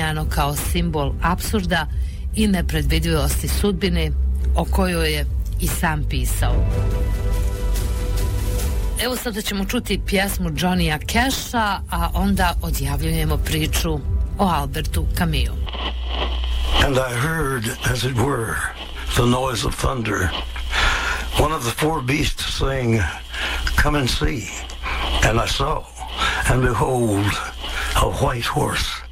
spominjano kao simbol apsurda i nepredvidivosti sudbine o kojoj je i sam pisao. Evo sada ćemo čuti pjesmu Johnnya Casha, a onda odjavljujemo priču o Albertu Camusu. And I heard, as it were, the noise of thunder. One of the four beasts saying, "Come and see." And I saw, and behold, a white horse.